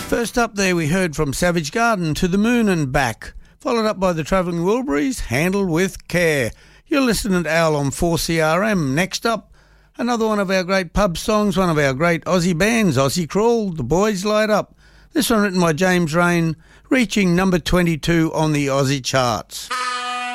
First up there we heard from Savage Garden, To the Moon and Back, followed up by the Travelling Wilburys, Handled with Care. You're listening to Owl on 4CRM. Next up, another one of our great pub songs, one of our great Aussie bands, Aussie Crawl, The Boys Light Up. This one written by James Rain, reaching number 22 on the Aussie charts.